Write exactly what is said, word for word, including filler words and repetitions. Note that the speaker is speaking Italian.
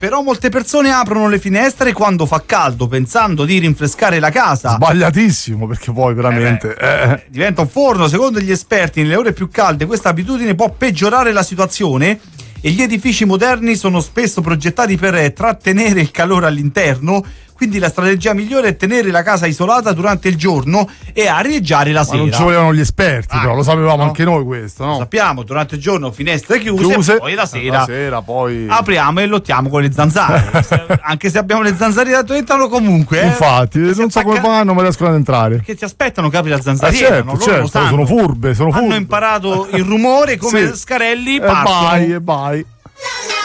Però molte persone aprono le finestre quando fa caldo, pensando di rinfrescare la casa. Sbagliatissimo, perché poi veramente eh beh, eh. diventa un forno. Secondo gli esperti, nelle ore più calde questa abitudine può peggiorare la situazione, e gli edifici moderni sono spesso progettati per trattenere il calore all'interno. Quindi la strategia migliore è tenere la casa isolata durante il giorno e arieggiare la Ma sera. non ci volevano gli esperti, Ah, però lo sapevamo no? anche noi questo, no? Lo sappiamo, durante il giorno finestre chiuse, Chiuse, e poi la sera, la sera poi... apriamo e lottiamo con le zanzare. Se- anche se abbiamo le zanzare dentro, entrano comunque. Eh? Infatti, Si non so attacca- come fanno, ma riescono ad entrare. Perché ti aspettano che apri la Ah, zanzariera, certo, no? Loro certo, lo sanno. sono furbe, sono furbe. Hanno imparato il rumore come Sì. scarelli, E partono. vai, e vai. La, la,